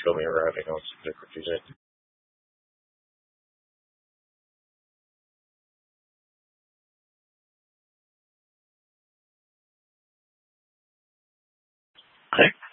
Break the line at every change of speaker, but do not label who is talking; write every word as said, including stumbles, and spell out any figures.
show me around, you know, some different music. Okay.